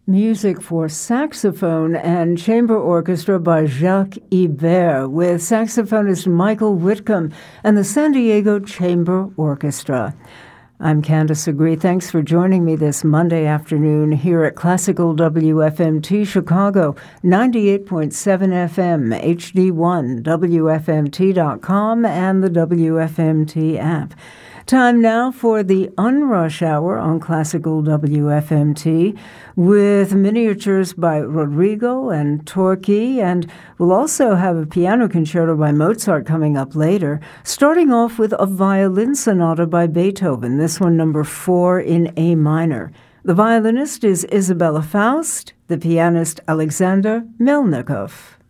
Music for saxophone and chamber orchestra by Jacques Ibert with saxophonist Michael Whitcomb and the San Diego Chamber Orchestra. I'm Candace Agree. Thanks for joining me this Monday afternoon here at Classical WFMT Chicago, 98.7 FM, HD1, WFMT.com, and the WFMT app. Time now for the Unrush Hour on Classical WFMT with miniatures by Rodrigo and Torquay, and we'll also have a piano concerto by Mozart coming up later, starting off with a violin sonata by Beethoven, this one number 4 in A minor. The violinist is Isabella Faust, the pianist Alexander Melnikov.